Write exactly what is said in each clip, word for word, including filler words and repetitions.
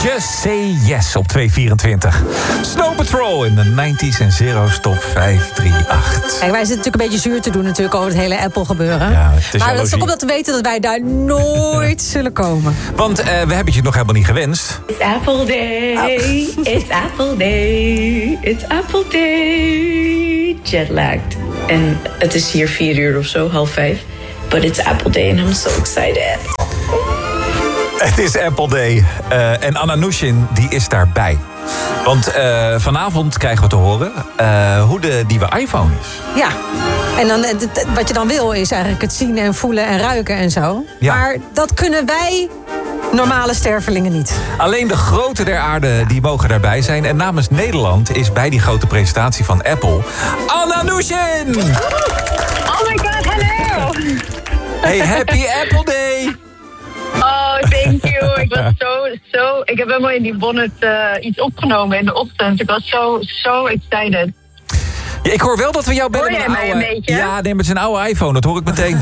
Just Say Yes op twee vierentwintig. Snow Patrol in de nineties en Zero's top vijf drie acht. Kijk, wij zitten natuurlijk een beetje zuur te doen natuurlijk over het hele Apple gebeuren. Ja, het is maar dat is jaloezie. ook omdat we weten dat wij daar nooit zullen komen. Want uh, we hebben het je nog helemaal niet gewenst. It's Apple Day, oh. It's Apple Day, It's Apple Day. Jetlagged. En het is hier vier uur of zo, half vijf. But it's Apple Day and I'm so excited. Het is Apple Day uh, en Anna Nushin die is daarbij. Want uh, vanavond krijgen we te horen uh, hoe de nieuwe iPhone is. Ja, en dan, wat je dan wil is eigenlijk het zien en voelen en ruiken en zo. Ja. Maar dat kunnen wij normale stervelingen niet. Alleen de groten der aarde die mogen daarbij zijn. En namens Nederland is bij die grote presentatie van Apple Anna Nushin! Oh my god, hello! Hey, happy Apple Day! Oh, thank you. Ik was zo, zo... Ik heb helemaal in die bonnet uh, iets opgenomen in de ochtend. Ik was zo, zo excited. Ja, ik hoor wel dat we jou bellen Hoor met jij een mij oude... een beetje? Ja, nee, met zijn oude iPhone, dat hoor ik meteen.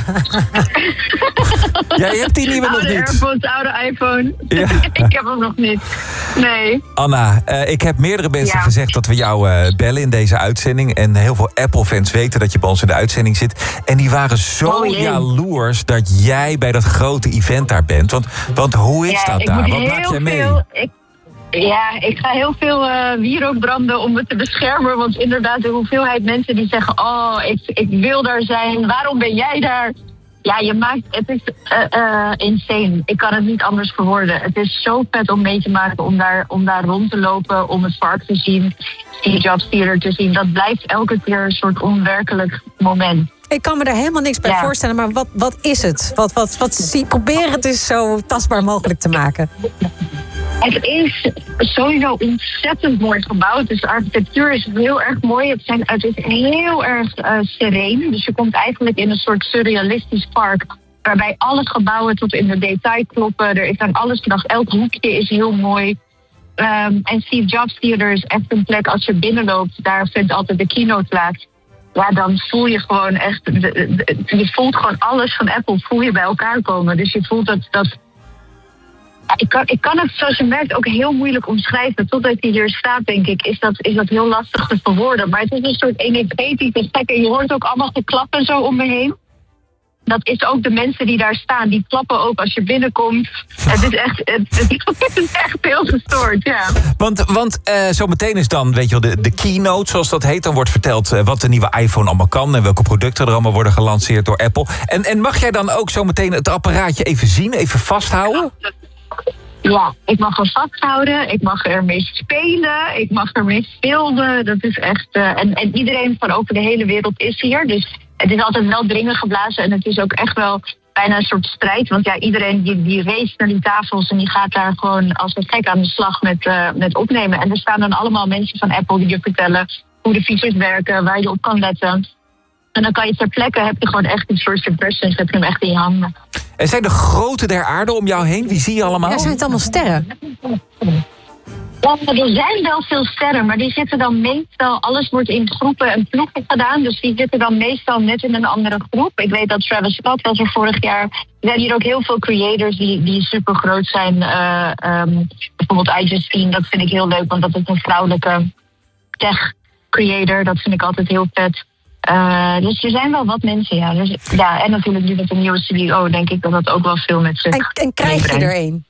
Jij hebt die nieuwe nog Oude niet. AirPods, oude iPhone. Ja. Ik heb hem nog niet. Nee. Anna, uh, ik heb meerdere mensen Ja. gezegd dat we jou uh, bellen in deze uitzending. En heel veel Apple-fans weten dat je bij ons in de uitzending zit. En die waren zo Oh, jee. jaloers dat jij bij dat grote event daar bent. Want, want hoe is Ja, dat ik daar? moet Wat heel maak jij mee? veel- ik- Ja, ik ga heel veel uh, wierook branden om het te beschermen. Want inderdaad, de hoeveelheid mensen die zeggen... oh, ik, ik wil daar zijn, waarom ben jij daar? Ja, je maakt... Het is uh, uh, insane. Ik kan het niet anders verwoorden. Het is zo vet om mee te maken, om daar, om daar rond te lopen... om het park te zien, Steve Jobs Theater te zien. Dat blijft elke keer een soort onwerkelijk moment. Ik kan me er helemaal niks bij Ja. voorstellen, maar wat, wat is het? Wat, wat, wat, zie, probeer het dus zo tastbaar mogelijk te maken. Het is sowieso ontzettend mooi gebouwd. Dus de architectuur is heel erg mooi. Het, zijn, het is heel erg uh, sereen. Dus je komt eigenlijk in een soort surrealistisch park... waarbij alle gebouwen tot in de detail kloppen. Er is aan alles gedacht. Elk hoekje is heel mooi. Um, en Steve Jobs Theater is echt een plek... als je binnenloopt, daar vindt altijd de keynote plaats. Ja, dan voel je gewoon echt... De, de, je voelt gewoon alles van Apple voel je bij elkaar komen. Dus je voelt dat... dat Ja, ik, kan, ik kan het, zoals je merkt, ook heel moeilijk omschrijven. Totdat hij hier staat, denk ik, is dat, is dat heel lastig te verwoorden. Maar het is een soort energetische plek. En je hoort ook allemaal geklappen zo om me heen. Dat is ook de mensen die daar staan. Die klappen ook als je binnenkomt. Het is echt, het, het is echt heel gestoord, ja. Want, want uh, zometeen is dan, weet je wel, de, de keynote, zoals dat heet. Dan wordt verteld uh, wat de nieuwe iPhone allemaal kan... en welke producten er allemaal worden gelanceerd door Apple. En, en mag jij dan ook zometeen het apparaatje even zien, even vasthouden? Ja, ik mag er vasthouden, ik mag ermee spelen, ik mag ermee filmen. Dat is echt... Uh, en, en iedereen van over de hele wereld is hier. Dus het is altijd wel dringen geblazen en het is ook echt wel bijna een soort strijd. Want ja, iedereen die, die race naar die tafels en die gaat daar gewoon als een gek aan de slag met, uh, met opnemen. En er staan dan allemaal mensen van Apple die je vertellen hoe de features werken, waar je op kan letten. En dan kan je ter plekke, heb je gewoon echt een first impressions, heb je hem echt in je handen. En zijn de grote der aarde om jou heen? Wie zie je allemaal? Ja, zijn het allemaal sterren? Ja, er zijn wel veel sterren, maar die zitten dan meestal... Alles wordt in groepen en ploegen gedaan, dus die zitten dan meestal net in een andere groep. Ik weet dat Travis Scott was er vorig jaar. Er zijn hier ook heel veel creators die, die super groot zijn. Uh, um, bijvoorbeeld I Just Seen, dat vind ik heel leuk, want dat is een vrouwelijke tech-creator. Dat vind ik altijd heel vet. Uh, dus er zijn wel wat mensen, ja. Dus, ja. En natuurlijk nu met de nieuwe C E O denk ik dat dat ook wel veel met zich En, en krijg je er een?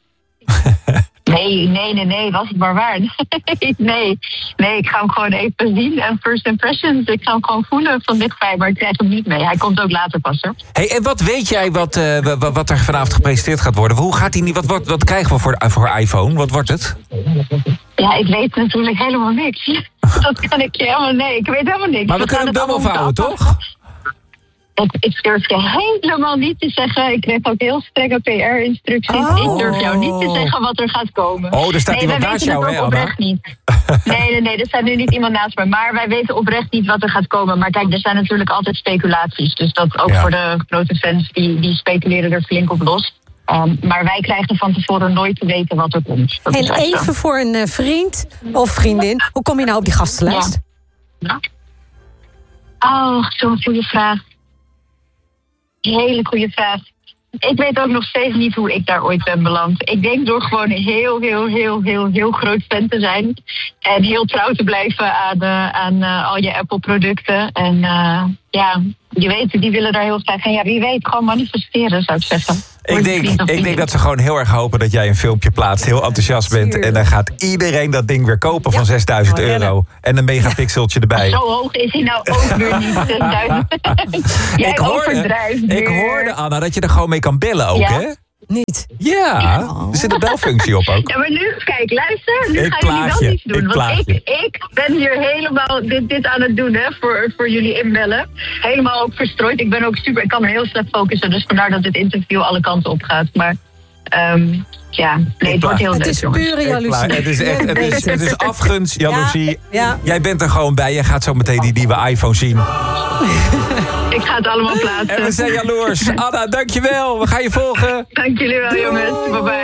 Nee, nee, nee, nee, was het maar waar. Nee, nee, ik ga hem gewoon even zien. En first impressions, ik ga hem gewoon voelen van dichtbij, maar ik krijg hem niet mee. Hij komt ook later pas, hoor. Hey, en wat weet jij wat, uh, wat er vanavond gepresenteerd gaat worden? Hoe gaat die niet? Wat, wat, wat krijgen we voor, voor iPhone? Wat wordt het? Ja, ik weet natuurlijk helemaal niks. Dat kan ik je helemaal... Nee, ik weet helemaal niks. Maar we, we kunnen hem dubbel vouwen, toch? Ik, ik durf je helemaal niet te zeggen. Ik kreeg ook heel strenge P R-instructies. Oh. Ik durf jou niet te zeggen wat er gaat komen. Oh, er staat nee, iemand wij naast weten jou, het hè, ook Anna? oprecht niet. Nee, nee, nee, er staat nu niet iemand naast me. Maar wij weten oprecht niet wat er gaat komen. Maar kijk, er zijn natuurlijk altijd speculaties. Dus dat ook Ja. voor de grote fans, die, die speculeren er flink op los. Um, maar wij krijgen van tevoren nooit te weten wat er komt. Dat En is echt zo. even voor een uh, vriend of vriendin, hoe kom je nou op die gastenlijst? Ja. Oh, zo'n goede vraag. Hele goede vraag. ik weet ook nog steeds niet hoe ik daar ooit ben beland. Ik denk door gewoon heel, heel, heel, heel, heel groot fan te zijn. En heel trouw te blijven aan, uh, aan uh, al je Apple-producten. En uh, ja, je weet, die willen daar heel graag. En ja, wie weet, gewoon manifesteren, zou ik zeggen. Ik denk, ik denk dat ze gewoon heel erg hopen dat jij een filmpje plaatst. Heel enthousiast bent. Tuurlijk. En dan gaat iedereen dat ding weer kopen van Ja. zesduizend Oh, euro. En een megapixeltje erbij. Zo hoog is hij nou ook weer niet. zesduizend. Jij ik hoorde, overdrijft ik weer. hoorde, Anna, dat je er gewoon mee kan bellen ook, Ja. hè? Niet. Ja, er zit een belfunctie op ook. Ja, maar nu, kijk, luister, nu Ik gaan jullie plaag wel je, iets doen. ik Want plaag ik, je. ik ben hier helemaal dit, dit aan het doen, hè, voor, voor jullie inbellen. Helemaal ook verstrooid. Ik ben ook super, ik kan me heel slecht focussen, dus vandaar dat dit interview alle kanten op gaat. Maar, um, ja, nee, het wordt heel Het leuk, is jongens. pure Ik jaloezie. plaag- Het is echt, het is, het is afgunst, jaloezie. Ja, ja. Jij bent er gewoon bij. Jij gaat zo meteen die nieuwe iPhone zien. Ik ga het allemaal plaatsen. En we zijn jaloers. Anna, dankjewel. We gaan je volgen. Dank jullie wel, jongens. Bye bye.